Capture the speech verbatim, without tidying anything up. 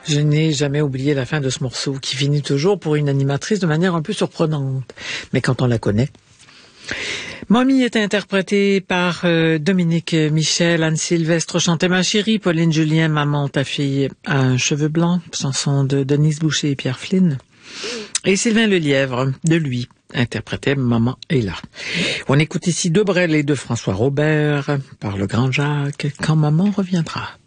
Je n'ai jamais oublié la fin de ce morceau qui finit toujours pour une animatrice de manière un peu surprenante. Mais quand on la connaît. Mommy est interprétée par euh, Dominique Michel, Anne Sylvestre chantait Ma chérie, Pauline Julien, Maman, ta fille a un cheveu blanc, chanson de Denise Boucher et Pierre Flynn. Et Sylvain Lelièvre, de lui, interprétait Maman est là. On écoute ici de Brel et de François Robert par le grand Jacques, Quand maman reviendra.